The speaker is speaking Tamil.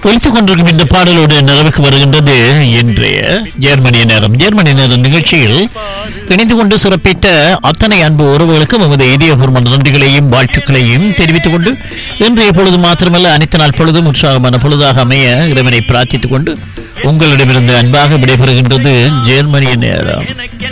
ஒலித்துக் கொண்டிருக்கும் இந்த பாடலோடு நிறைவுக்கு வருகின்றது இன்றைய ஜெர்மனிய நேரம் நிகழ்ச்சியில் இணைந்து கொண்டு சிறப்பித்த அத்தனை அன்பு உறவுகளுக்கும் நமது இதயபூர்வ நன்றிகளையும் வாழ்த்துக்களையும் தெரிவித்துக் கொண்டு இன்றைய பொழுது மாத்திரமல்ல அனைத்து நாள் பொழுதும் உற்சாகமான பொழுதாக அமைய இறைவனை பிரார்த்தித்துக் கொண்டு உங்களிடமிருந்து அன்பாக விடைபெறுகின்றது ஜெர்மனிய நேரம்.